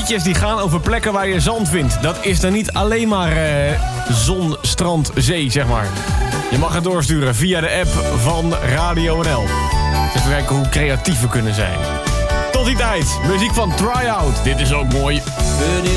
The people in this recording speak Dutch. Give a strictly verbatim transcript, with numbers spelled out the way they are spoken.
liedjes die gaan over plekken waar je zand vindt. Dat is dan niet alleen maar uh, zon, strand, zee, zeg maar. Je mag het doorsturen via de app van Radio N L. Even kijken hoe creatief we kunnen zijn. Tot die tijd, muziek van Try Out. Dit is ook mooi.